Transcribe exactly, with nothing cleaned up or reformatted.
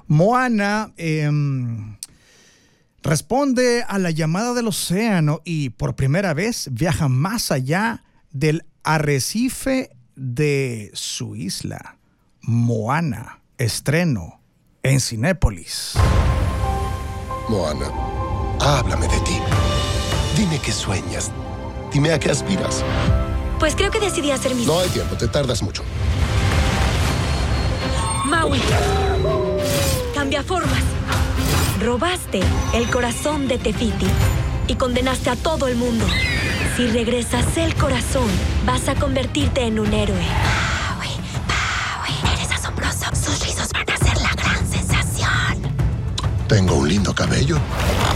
Moana eh, responde a la llamada del océano y por primera vez viaja más allá del arrecife de su isla. Moana, estreno en Cinépolis. Moana, háblame de ti. Dime qué sueñas. Dime a qué aspiras. Pues creo que decidí hacer mis... No hay tiempo, te tardas mucho. Maui. Cambia formas. Robaste el corazón de Te Fiti y condenaste a todo el mundo. Si regresas el corazón, vas a convertirte en un héroe. Maui, Maui, eres asombroso. Sus rizos van a ser la gran sensación. Tengo un lindo cabello.